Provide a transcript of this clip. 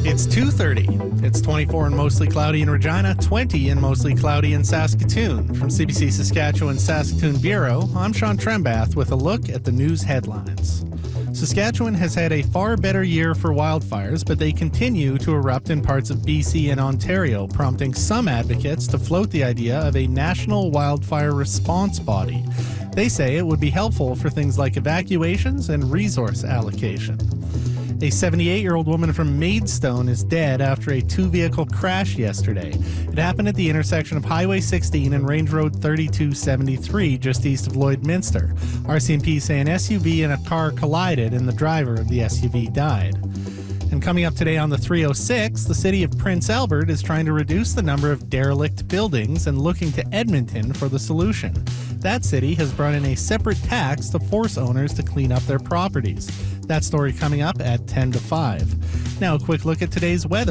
It's 2:30. It's 24 and mostly cloudy in Regina, 20 and mostly cloudy in Saskatoon. From CBC Saskatchewan Saskatoon Bureau, I'm Sean Trembath with a look at the news headlines. Saskatchewan has had a far better year for wildfires, but they continue to erupt in parts of BC and Ontario, prompting some advocates to float the idea of a national wildfire response body. They say it would be helpful for things like evacuations and resource allocation. A 78-year-old woman from Maidstone is dead after a two-vehicle crash yesterday. It happened at the intersection of Highway 16 and Range Road 3273, just east of Lloydminster. RCMP say an SUV and a car collided and the driver of the SUV died. And coming up today on the 306, the city of Prince Albert is trying to reduce the number of derelict buildings and looking to Edmonton for the solution. That city has brought in a separate tax to force owners to clean up their properties. That story coming up at 10 to 5. Now a quick look at today's weather.